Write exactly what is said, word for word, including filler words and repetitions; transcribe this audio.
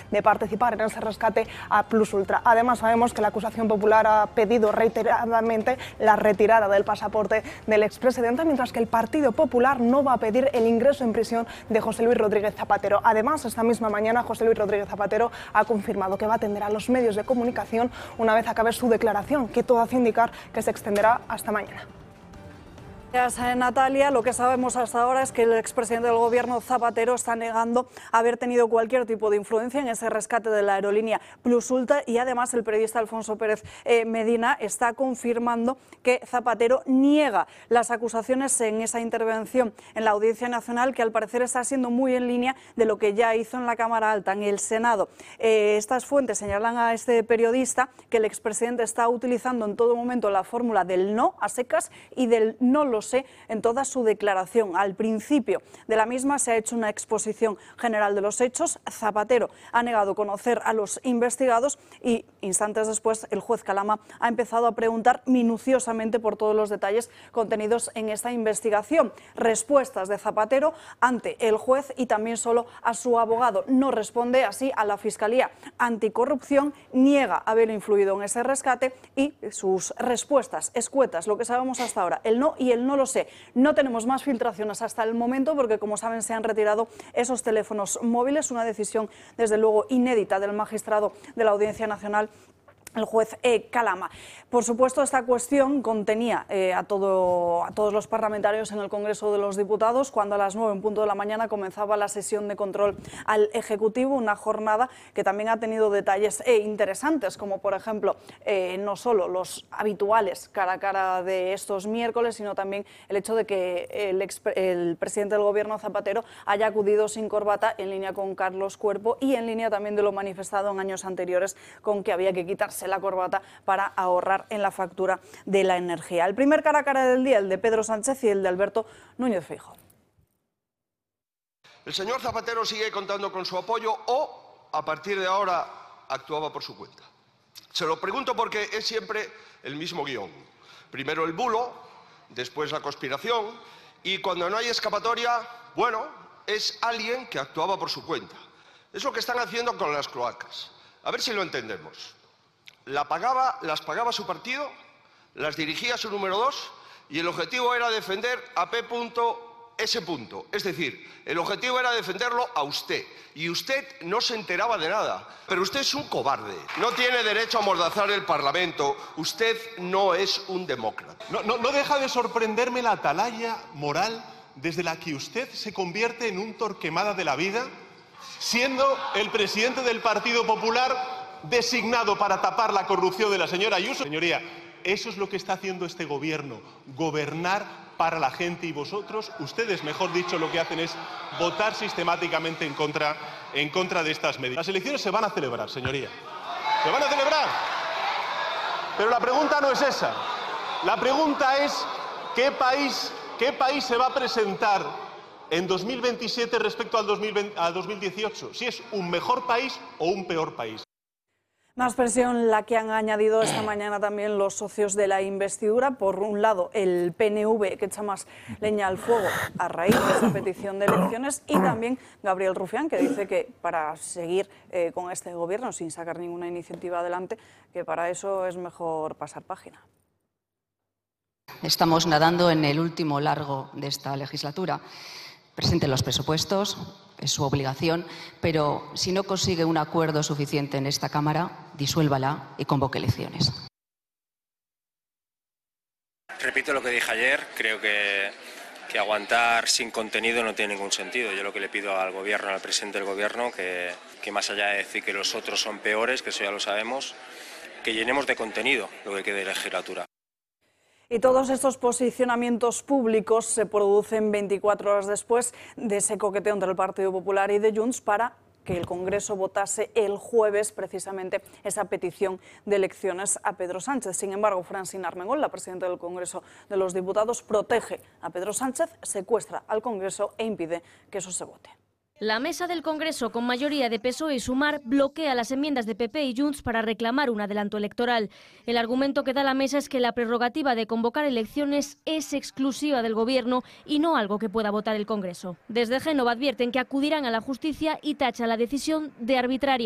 de participar en ese rescate a Plus Ultra. Además, sabemos que la acusación popular ha pedido reiteradamente la retirada del pasaporte del expresidente, mientras que el Partido Popular no va a pedir el ingreso en prisión de José Luis Rodríguez Zapatero. Además, esta misma mañana José Luis Rodríguez Zapatero ha confirmado que va a atender a los medios de comunicación una vez acabe su declaración, que todo hace indicar que se extenderá hasta mañana. Gracias, Natalia. Lo que sabemos hasta ahora es que el expresidente del Gobierno, Zapatero, está negando haber tenido cualquier tipo de influencia en ese rescate de la aerolínea Plus Ultra, y además el periodista Alfonso Pérez eh, Medina está confirmando que Zapatero niega las acusaciones en esa intervención en la Audiencia Nacional, que al parecer está siendo muy en línea de lo que ya hizo en la Cámara Alta, en el Senado. Eh, estas fuentes señalan a este periodista que el expresidente está utilizando en todo momento la fórmula del no a secas y del no lo sé en toda su declaración. Al principio de la misma se ha hecho una exposición general de los hechos. Zapatero ha negado conocer a los investigados y instantes después el juez Calama ha empezado a preguntar minuciosamente por todos los detalles contenidos en esta investigación. Respuestas de Zapatero ante el juez y también solo a su abogado. No responde así a la Fiscalía Anticorrupción, niega haber influido en ese rescate y sus respuestas escuetas, lo que sabemos hasta ahora, el no y el no lo sé. No tenemos más filtraciones hasta el momento porque, como saben, se han retirado esos teléfonos móviles, una decisión desde luego inédita del magistrado de la Audiencia Nacional, el juez eh, Calama. Por supuesto, esta cuestión contenía eh, a, todo, a todos los parlamentarios en el Congreso de los Diputados cuando a las nueve en punto de la mañana comenzaba la sesión de control al Ejecutivo, una jornada que también ha tenido detalles eh, interesantes, como por ejemplo eh, no solo los habituales cara a cara de estos miércoles, sino también el hecho de que el, ex, el presidente del Gobierno, Zapatero, haya acudido sin corbata, en línea con Carlos Cuerpo y en línea también de lo manifestado en años anteriores con que había que quitarse la corbata para ahorrar en la factura de la energía. El primer cara a cara del día, el de Pedro Sánchez y el de Alberto Núñez Feijóo. ¿El señor Zapatero sigue contando con su apoyo o, a partir de ahora, actuaba por su cuenta? Se lo pregunto porque es siempre el mismo guión. Primero el bulo, después la conspiración y cuando no hay escapatoria, bueno, es alguien que actuaba por su cuenta. Es lo que están haciendo con las cloacas. A ver si lo entendemos. La pagaba, las pagaba su partido, las dirigía su número dos y el objetivo era defender a P. S. Es decir, el objetivo era defenderlo a usted y usted no se enteraba de nada. Pero usted es un cobarde, no tiene derecho a amordazar el Parlamento, usted no es un demócrata. No, no, no deja de sorprenderme la atalaya moral desde la que usted se convierte en un Torquemada de la vida, siendo el presidente del Partido Popular designado para tapar la corrupción de la señora Ayuso. Señoría, eso es lo que está haciendo este gobierno, gobernar para la gente, y vosotros, ustedes, mejor dicho, lo que hacen es votar sistemáticamente en contra, en contra de estas medidas. Las elecciones se van a celebrar, señoría, se van a celebrar, pero la pregunta no es esa. La pregunta es ¿qué país, qué país se va a presentar en dos mil veintisiete respecto al dos mil veinte, al dos mil dieciocho? Si es un mejor país o un peor país. Más presión la que han añadido esta mañana también los socios de la investidura. Por un lado, el P N V, que echa más leña al fuego a raíz de esa petición de elecciones, y también Gabriel Rufián, que dice que para seguir eh, con este gobierno sin sacar ninguna iniciativa adelante, que para eso es mejor pasar página. Estamos nadando en el último largo de esta legislatura. Presenten los presupuestos, es su obligación, pero si no consigue un acuerdo suficiente en esta Cámara, disuélvala y convoque elecciones. Repito lo que dije ayer, creo que, que aguantar sin contenido no tiene ningún sentido. Yo lo que le pido al Gobierno, al presidente del Gobierno, que, que más allá de decir que los otros son peores, que eso ya lo sabemos, que llenemos de contenido lo que quede de legislatura. Y todos estos posicionamientos públicos se producen veinticuatro horas después de ese coqueteo entre el Partido Popular y de Junts para que el Congreso votase el jueves precisamente esa petición de elecciones a Pedro Sánchez. Sin embargo, Francina Armengol, la presidenta del Congreso de los Diputados, protege a Pedro Sánchez, secuestra al Congreso e impide que eso se vote. La mesa del Congreso, con mayoría de P S O E y Sumar, bloquea las enmiendas de P P y Junts para reclamar un adelanto electoral. El argumento que da la mesa es que la prerrogativa de convocar elecciones es exclusiva del Gobierno y no algo que pueda votar el Congreso. Desde Génova advierten que acudirán a la justicia y tachan la decisión de arbitraria.